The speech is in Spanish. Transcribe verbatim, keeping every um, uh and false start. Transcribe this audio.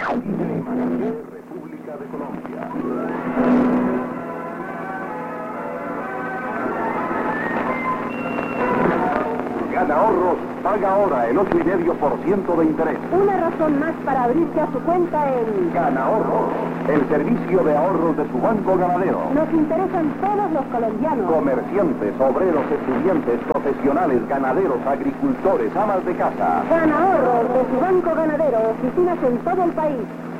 Imagen, República de Colombia. Gana ahorros, paga ahora el ocho coma cinco por ciento de interés. Una razón más para abrirse a su cuenta en Gana ahorros, el servicio de ahorros de su banco ganadero. Nos interesan todos los colombianos. Comerciantes, obreros, estudiantes, profesionales, ganaderos, agricultores, amas de casa. Gana ahorros de su banco ganadero, oficinas en todo el país.